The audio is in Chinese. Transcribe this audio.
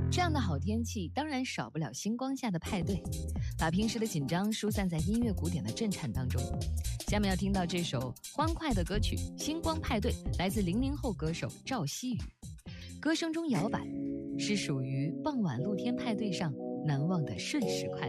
这样的好天气当然少不了星光下的派对，把平时的紧张疏散在音乐鼓点的震颤当中。下面要听到这首欢快的歌曲《星光派对》，来自00后歌手赵希宇，歌声中摇摆，是属于傍晚露天派对上难忘的瞬时快乐。